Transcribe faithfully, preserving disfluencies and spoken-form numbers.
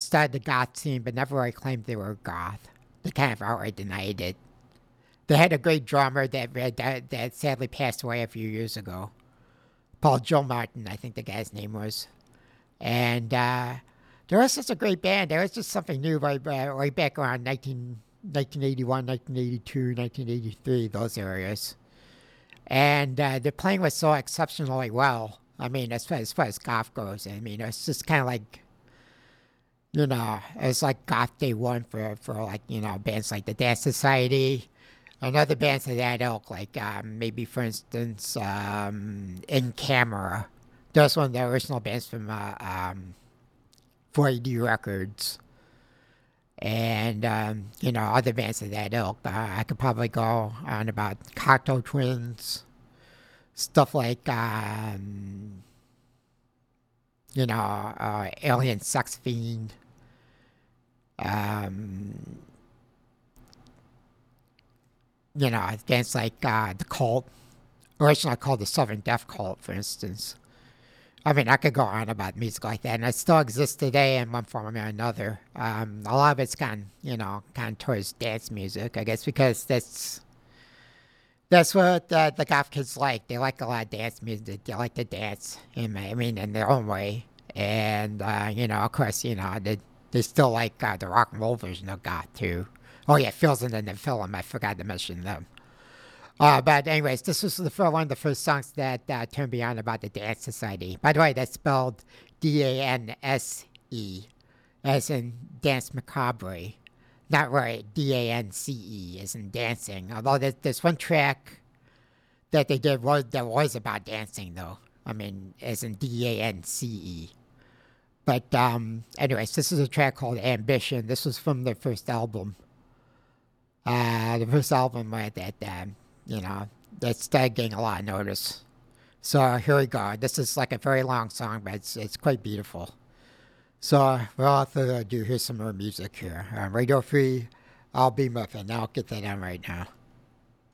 started the goth scene, but never really claimed they were goth. They kind of outright denied it. They had a great drummer that that, that sadly passed away a few years ago. Paul Joe Martin, I think the guy's name was. And uh, there was just a great band. There was just something new right, uh, right back around nineteen, nineteen eighty-one, nineteen eighty-two, nineteen eighty-three, those areas. And uh, the playing was so exceptionally well. I mean, as far as, far as goth goes, I mean, it's just kind of like, you know, it's like goth day one for, for like, you know, bands like the Dance Society and other bands of that ilk, like um, maybe, for instance, um, In Camera. Those one of the original bands from uh, um, four A D Records. And, um, you know, other bands of that ilk. Uh, I could probably go on about Cocteau Twins, stuff like, um, you know, uh, Alien Sex Fiend. Um, you know, bands like uh, The Cult, originally called the Southern Death Cult, for instance. I mean, I could go on about music like that, and it still exists today in one form or another. Um, a lot of it's gone, you know, gone towards dance music, I guess, because that's that's what uh, the goth kids like. They like a lot of dance music. They like to dance, in my, I mean, in their own way. And, uh, you know, of course, you know, they, they still like uh, the rock and roll version of goth, too. Oh, yeah, Phil's in the film. I forgot to mention them. Uh, but anyways, this was the first, one of the first songs that uh, turned me on about the Dance Society. By the way, that's spelled D A N S E, as in Dance Macabre. Not right, D A N C E, as in dancing. Although there's, there's one track that they did was, that was about dancing, though. I mean, as in D A N C E. But um, anyways, this is a track called Ambition. This was from their first album. Uh, the first album that, that um, you know, that started getting a lot of notice. So here we go. This is like a very long song, but it's it's quite beautiful. So without further ado, here's some more music here. Uh, Radio Free, I'll be Muffin. I'll get that on right now.